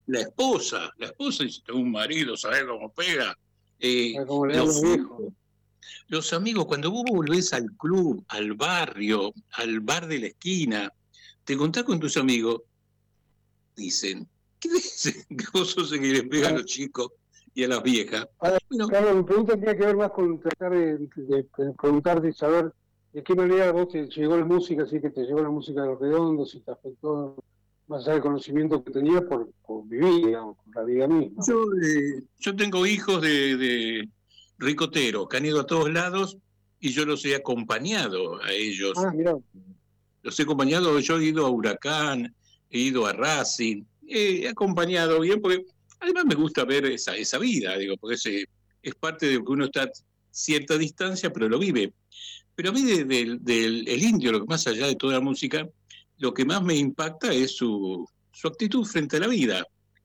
la esposa dice, tengo un marido, ¿sabes cómo pega? Eh, Como le los llamo viejo. hijos, los amigos, cuando vos volvés al club, al barrio, al bar de la esquina, te contás con tus amigos, dicen, ¿qué dicen? Que vos sos el que les pega a Ah, los chicos y a las viejas. ahora, Bueno, Carlos, mi pregunta tiene que ver más con tratar de preguntarte y saber de qué manera vos te llegó la música, así que te llegó la música de Los Redondos, si te afectó más allá del conocimiento que tenías por vivir, digamos, por la vida misma. yo tengo hijos de ricoteros que han ido a todos lados y yo los he acompañado a ellos. Ah, mirá, Los he acompañado, yo he ido a Huracán, he ido a Racing, he acompañado bien, porque además me gusta ver esa vida, digo, porque es parte de lo que uno está a cierta distancia, pero lo vive. Pero a mí del el indio, lo que más allá de toda la música, lo que más me impacta es su actitud frente a la vida.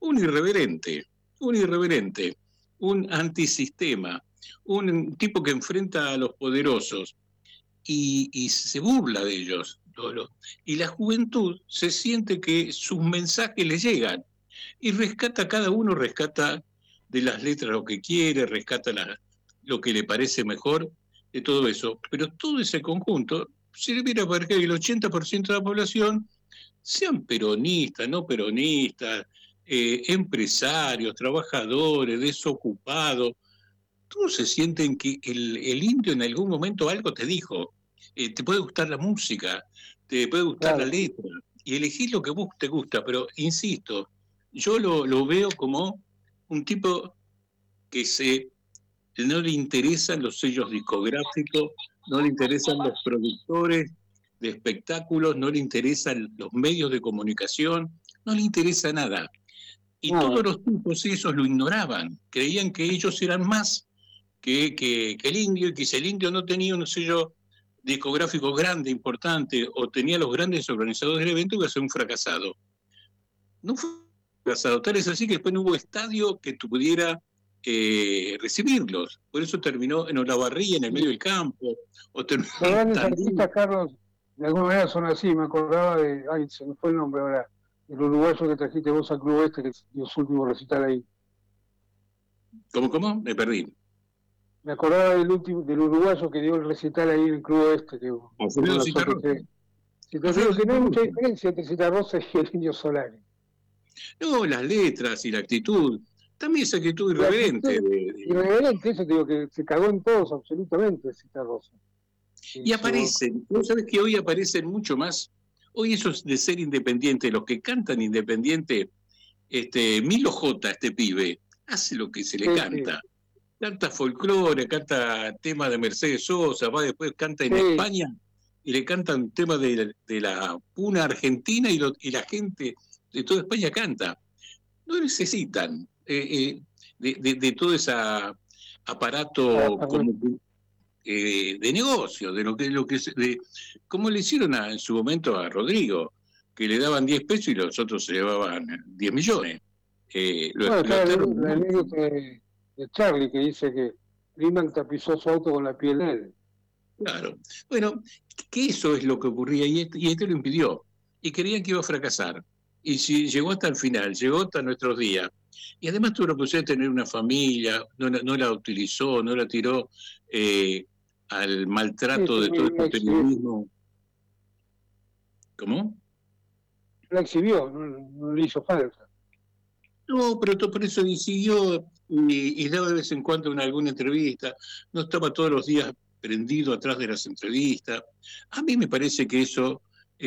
Un irreverente, un antisistema, un tipo que enfrenta a los poderosos y se burla de ellos. Y la juventud se siente que sus mensajes le llegan y rescata, cada uno rescata de las letras lo que quiere, rescata lo que le parece mejor de todo eso. Pero todo ese conjunto sirviera para que el 80% de la población sean peronistas, no peronistas, empresarios, trabajadores, desocupados, todos se sienten que el indio en algún momento algo te dijo. Te puede gustar la música, te puede gustar la claro. letra, y elegís lo que vos te gusta, pero insisto, yo lo veo como un tipo que no le interesan los sellos discográficos, no le interesan los productores de espectáculos, no le interesan los medios de comunicación, no le interesa nada. Y todos Nada. los tipos esos lo ignoraban, creían que ellos eran más que el indio, y que si el indio no tenía un sello discográfico grande, importante, o tenía los grandes organizadores del evento, iba a ser un fracasado. No fue un fracasado, tal es así que después no hubo estadio que pudiera recibirlos. Por eso terminó en Olavarría, en el medio del campo, o terminó Los en grandes Tandil. artistas, Carlos, de alguna manera son así. Me acordaba de, ay, se me fue el nombre ahora, el uruguayo que trajiste vos al club este, que dio su último recital ahí. ¿Cómo? Me perdí. Me acordaba del uruguayo que dio el recital ahí en el club este, que tuve Alfredo la suerte Citarrosa. de... Si te Alfredo digo que no hay mucha Citarrosa. diferencia entre Citarrosa y el Indio Solari. No, las letras y la actitud. También esa actitud La irreverente. actitud irreverente, eso te digo, que se cagó en todos absolutamente Citarrosa. Y Hizo, aparecen, vos sabés que hoy aparecen mucho más. Hoy esos de ser independiente, los que cantan independiente, Milo J, este pibe, hace lo que se le sí, sí, canta. Canta folclore, canta temas de Mercedes Sosa, va después canta en sí, España y le cantan temas de la puna argentina y la gente de toda España canta. No necesitan de todo ese aparato como de negocio, de como le hicieron en su momento a Rodrigo, que le daban 10 pesos y los otros se llevaban 10 millones. Lo bueno, está explotaron la mucho. anécdota de Charlie que dice que Lehman tapizó su auto con la piel de él. Claro. Bueno, que eso es lo que ocurría y este lo impidió. Y creían que iba a fracasar. Y si llegó hasta el final, llegó hasta nuestros días. Y además tuvo la posibilidad de tener una familia, no la utilizó, no la tiró al Sí, maltrato de todo también este periodismo. ¿Cómo? la exhibió, no le hizo falta. No, pero por eso siguió y daba de vez en cuando en alguna entrevista. No estaba todos los días prendido atrás de las entrevistas. A mí me parece que eso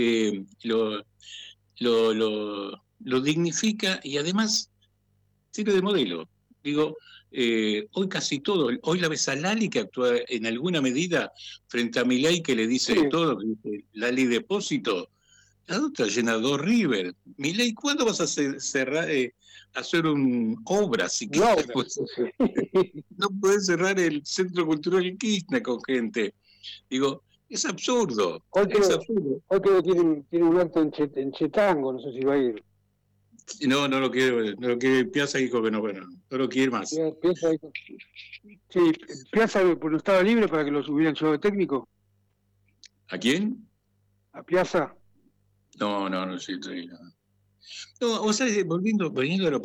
lo dignifica y además sirve de modelo. Digo, hoy casi todo, hoy la ves a Lali que actúa en alguna medida frente a Milei que le dice Sí, de todo, que dice, Lali Depósito, la otra llenador River. Milei, ¿cuándo vas a cerrar, hacer un obra siquiera? Laura. Pues, Sí. no puedes cerrar el Centro Cultural Kirchner con gente. Digo, es absurdo, Hoy es creo, absurdo. hoy creo que tiene un acto en Chetango, no sé si va a ir. No, no lo quiere, Piazza dijo que no, bueno, no lo quiere más. Piazza, sí, Piazza no estaba libre para que lo subieran show de técnico. ¿A quién? A Piazza. No, sí, estoy. No, o sea, volviendo a lo